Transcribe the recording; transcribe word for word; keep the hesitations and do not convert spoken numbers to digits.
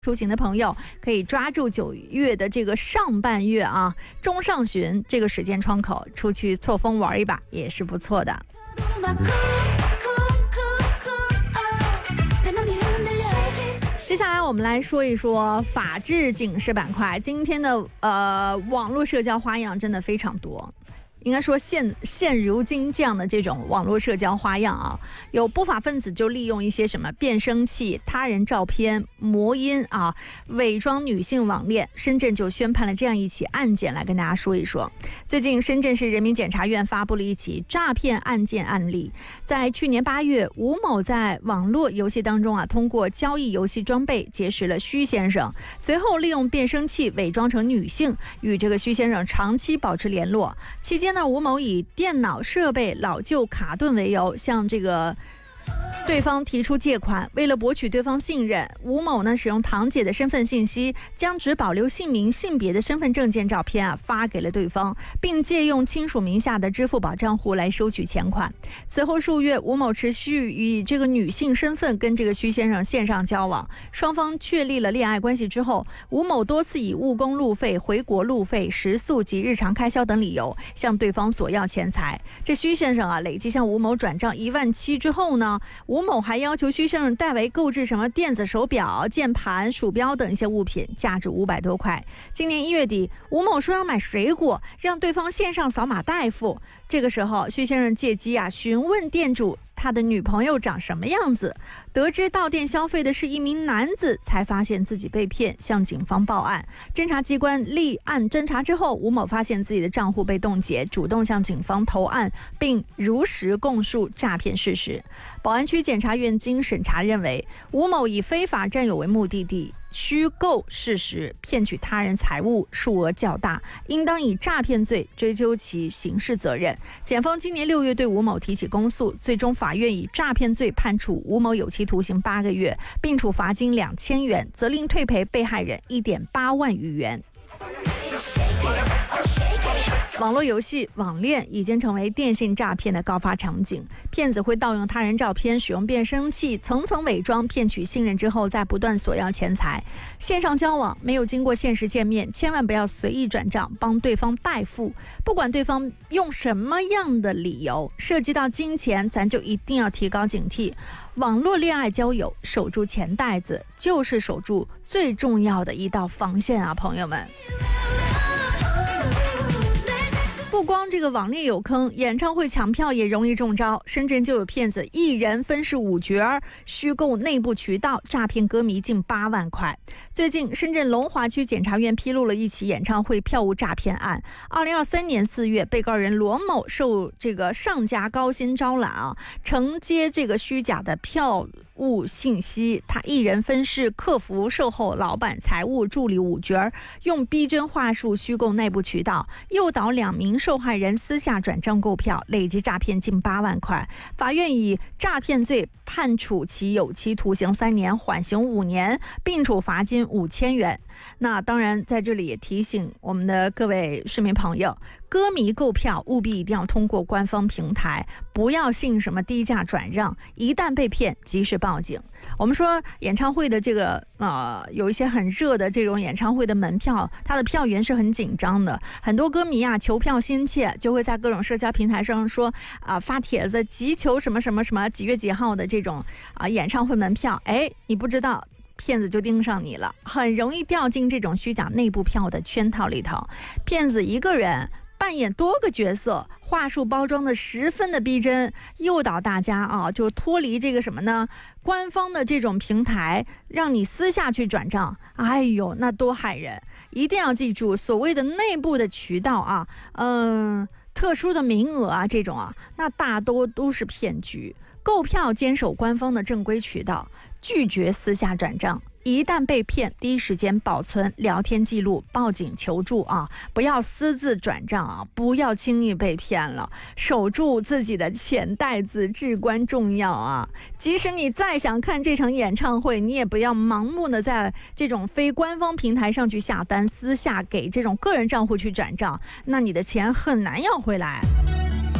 出行的朋友可以抓住九月的这个上半月啊，中上旬这个时间窗口出去错峰玩一把也是不错的。接下来我们来说一说法治警示板块。今天的呃网络社交花样真的非常多。应该说现现如今这样的这种网络社交花样啊，有不法分子就利用一些什么变声器、他人照片、魔音啊，伪装女性网恋。深圳就宣判了这样一起案件，来跟大家说一说。最近深圳市人民检察院发布了一起诈骗案件案例。在去年八月，吴某在网络游戏当中啊，通过交易游戏装备结识了徐先生，随后利用变声器伪装成女性，与这个徐先生长期保持联络。期间呢，吴某以电脑设备老旧卡顿为由，向这个对方提出借款。为了博取对方信任，吴某呢使用堂姐的身份信息，将只保留姓名、性别的身份证件照片啊发给了对方，并借用亲属名下的支付宝账户来收取钱款。此后数月，吴某持续以这个女性身份跟这个徐先生线上交往，双方确立了恋爱关系之后，吴某多次以误工路费、回国路费、食宿及日常开销等理由向对方索要钱财。这徐先生啊累计向吴某转账一万七之后呢，吴某还要求徐先生代为购置什么电子手表、键盘、鼠标等一些物品，价值五百多块。今年一月底，吴某说要买水果，让对方线上扫码代付。这个时候，徐先生借机啊询问店主他的女朋友长什么样子，得知到店消费的是一名男子，才发现自己被骗，向警方报案。侦查机关立案侦查之后，吴某发现自己的账户被冻结，主动向警方投案，并如实供述诈骗事实。宝安区检察院经审查认为，吴某以非法占有为目的地，虚构事实骗取他人财物，数额较大，应当以诈骗罪追究其刑事责任。检方今年六月对吴某提起公诉，最终法院以诈骗罪判处吴某有期徒刑八个月，并处罚金两千元，责令退赔被害人一点八万余元。网络游戏、网恋已经成为电信诈骗的高发场景，骗子会盗用他人照片，使用变声器层层伪装，骗取信任之后再不断索要钱财。线上交往没有经过现实见面，千万不要随意转账，帮对方代付。不管对方用什么样的理由，涉及到金钱，咱就一定要提高警惕。网络恋爱交友，守住钱袋子就是守住最重要的一道防线啊，朋友们。不光这个网恋有坑，演唱会抢票也容易中招。深圳就有骗子一人分饰五角，虚构内部渠道，诈骗歌迷近八万块。最近，深圳龙华区检察院披露了一起演唱会票务诈骗案。二零二三年四月，被告人罗某受这个上家高薪招揽啊，承接这个虚假的票务信息，他一人分饰客服、售后、老板、财务助理五角，用逼真话术虚构内部渠道，诱导两名受害人私下转账购票，累计诈骗近八万块。法院以诈骗罪判处其有期徒刑三年，缓刑五年，并处罚金五千元。那当然，在这里也提醒我们的各位市民朋友，歌迷购票务必一定要通过官方平台，不要信什么低价转让，一旦被骗及时报警。我们说演唱会的这个呃，有一些很热的这种演唱会的门票，它的票源是很紧张的，很多歌迷啊求票心切，就会在各种社交平台上说啊、呃、发帖子急求什么什么什么几月几号的这种啊、呃、演唱会门票，哎，你不知道。骗子就盯上你了，很容易掉进这种虚假内部票的圈套里头。骗子一个人扮演多个角色，话术包装的十分的逼真，诱导大家啊，就脱离这个什么呢？官方的这种平台，让你私下去转账。哎呦，那多害人！一定要记住，所谓的内部的渠道啊，嗯、呃，特殊的名额啊，这种啊，那大多都是骗局。购票坚守官方的正规渠道，拒绝私下转账。一旦被骗，第一时间保存聊天记录，报警求助啊！不要私自转账啊！不要轻易被骗了，守住自己的钱袋子至关重要啊！即使你再想看这场演唱会，你也不要盲目的在这种非官方平台上去下单，私下给这种个人账户去转账，那你的钱很难要回来。